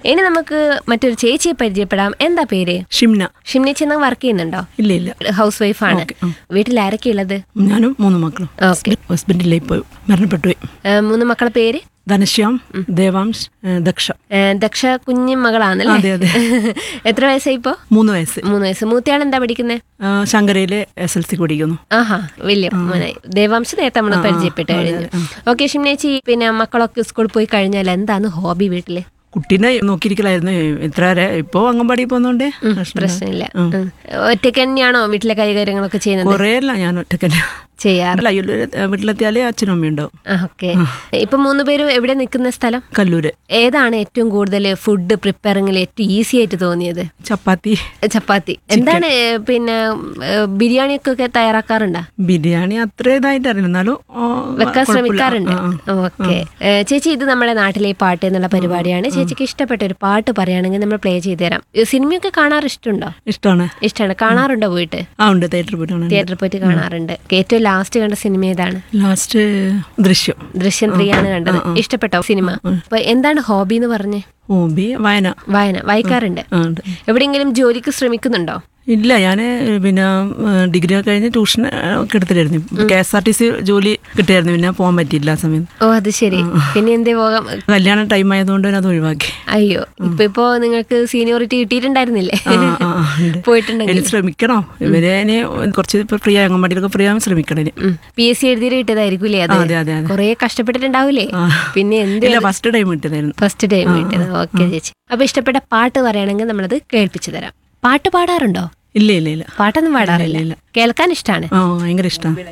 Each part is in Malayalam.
ഇനി നമുക്ക് മറ്റൊരു ചേച്ചിയെ പരിചയപ്പെടാം. എന്താ പേര്? ഷിംന. ഷിംന ചേച്ചി വർക്ക് ചെയ്യുന്നുണ്ടോ? ഇല്ല ഇല്ല, ഹൗസ് വൈഫാണ്. വീട്ടിൽ ആരൊക്കെ ഉള്ളത്? ഞാനും 3 മക്കളും. ഹസ്ബൻഡിലെ പോയി മരണപ്പെട്ടു പോയി. 3 മക്കളെ പേര്? ധനശ്യാം, ദേവാംശ്, ദക്ഷ. ദക്ഷ കുഞ്ഞു മകളാണല്ലേ? അതെ അതെ. എത്ര വയസ്സായി ഇപ്പോ? 3 വയസ്സ്. 3 വയസ്സ്. മൂത്തയാൾ എന്താ പഠിക്കുന്നത്? ശങ്കരയിലെ SLC പഠിക്കുന്നു. ആഹാ, വലിയ മോനായി. ദേവാംശ് നേരത്തെ നമ്മൾ പരിചയപ്പെട്ട് കഴിഞ്ഞു. ഓക്കെ ഷിംനേച്ചി, പിന്നെ മക്കളൊക്കെ സ്കൂളിൽ പോയി കഴിഞ്ഞാൽ എന്താണ് ഹോബി വീട്ടില്? കുട്ടീനെ നോക്കിയിരിക്കലായിരുന്നു ഇത്ര വരെ. ഇപ്പൊ അംഗൻവാടി പോകുന്നോണ്ട് പ്രശ്നമില്ല. ഒറ്റയ്ക്ക് തന്നെയാണോ വീട്ടിലെ കൈകാര്യങ്ങളൊക്കെ ചെയ്യുന്നത്? കൊറേയല്ല, ഞാൻ ഒറ്റക്കല്ല ചെയ്യാറില്ല. വീട്ടിലെത്തിയാലേ അച്ഛനും അമ്മയും ഉണ്ടാവും. ഓക്കെ. ഇപ്പൊ 3 പേരും എവിടെ നിൽക്കുന്ന സ്ഥലം? കല്ലൂര്. ഏതാണ് ഏറ്റവും കൂടുതൽ ഫുഡ് പ്രിപ്പയറിംഗിൽ ഏറ്റവും ഈസി ആയിട്ട് തോന്നിയത്? ചപ്പാത്തി. എന്താണ് പിന്നെ ബിരിയാണി ഒക്കെ തയ്യാറാക്കാറുണ്ടോ? ബിരിയാണി അത്ര ഇതായിട്ട് അറിയുന്നാലും വെക്കാൻ ശ്രമിക്കാറുണ്ട്. ഓക്കെ ചേച്ചി, ഇത് നമ്മുടെ നാട്ടിലെ പാട്ട് എന്നുള്ള പരിപാടിയാണ്. ചേച്ചിക്ക് ഇഷ്ടപ്പെട്ട ഒരു പാട്ട് പറയുകയാണെങ്കിൽ നമ്മൾ പ്ലേ ചെയ്ത് തരാം. സിനിമയൊക്കെ കാണാൻ ഇഷ്ടമുണ്ടോ? ഇഷ്ടമാണ്. കാണാറുണ്ടോ പോയിട്ട്? ഉണ്ട്, തിയേറ്ററിൽ പോയിട്ട് കാണാറുണ്ട്. ഏറ്റവും ലാസ്റ്റ് കണ്ട സിനിമ ഏതാണ്? ലാസ്റ്റ് ദൃശ്യം 3 ആണ് കണ്ടത്. ഇഷ്ടപ്പെട്ടോ സിനിമ? അപ്പൊ എന്താണ് ഹോബി എന്ന് പറഞ്ഞേ? ഹോബി വായന. വായിക്കാറുണ്ട്. എവിടെയെങ്കിലും ജോലിക്ക് ശ്രമിക്കുന്നുണ്ടോ? ഇല്ല, ഞാൻ പിന്നെ ഡിഗ്രി കഴിഞ്ഞ് ട്യൂഷൻ ഒക്കെ എടുത്തിട്ടായിരുന്നു. KSRTC ജോലി കിട്ടിയായിരുന്നു, പിന്നെ പോകാൻ പറ്റിയില്ല ആ സമയം. ഓ, അത് ശരി. പിന്നെ എന്തേ പോകാം? കല്യാണ ടൈം ആയതുകൊണ്ട് അത് ഒഴിവാക്കി. അയ്യോ, ഇപ്പൊ നിങ്ങൾക്ക് സീനിയോറിറ്റി കിട്ടിയിട്ടുണ്ടായിരുന്നില്ലേ? പോയിട്ടുണ്ടെങ്കിൽ ശ്രമിക്കണം. ഇവരെ കുറച്ച് ഫ്രീ ആകാൻ വേണ്ടിയൊക്കെ ഫ്രീ ആകാൻ ശ്രമിക്കണം. PSC എഴുതിയിട്ട് കിട്ടിയതായിരിക്കൂലേ? അതെ. കൊറേ കഷ്ടപ്പെട്ടിട്ടുണ്ടാവൂലേ? പിന്നെ എന്തില്ല, ഫസ്റ്റ് ടൈം കിട്ടിയതായിരുന്നു. ഓക്കെ ചേച്ചി. അപ്പൊ ഇഷ്ടപ്പെട്ട പാട്ട് പറയുകയാണെങ്കിൽ നമ്മളത് കേൾപ്പിച്ചു തരാം. പാട്ട് പാടാറുണ്ടോ? ഇല്ല. പാട്ടൊന്നും പാടാറില്ല. കേൾക്കാൻ ഇഷ്ടമാണ്. ഭയങ്കര ഇഷ്ടമാണ്.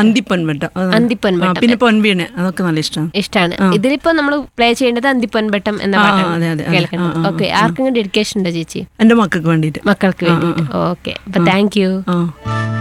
പിന്നെ പൊൻവീണ്, അതൊക്കെ നല്ല ഇഷ്ടമാണ്. ഇതിലിപ്പോ നമ്മൾ പ്ലേ ചെയ്യേണ്ടത് അന്തിപ്പൊൻവട്ടം എന്ന പാട്ടാണ് കേൾക്കുന്നത്. ഓക്കെ. ആർക്കെങ്കിലും ഡെഡിക്കേഷൻ ഉണ്ടോ ചേച്ചി? എന്റെ മക്കൾക്ക് വേണ്ടിട്ട്. മക്കൾക്ക് വേണ്ടിട്ട്. ഓക്കെ. അപ്പൊ താങ്ക് യു.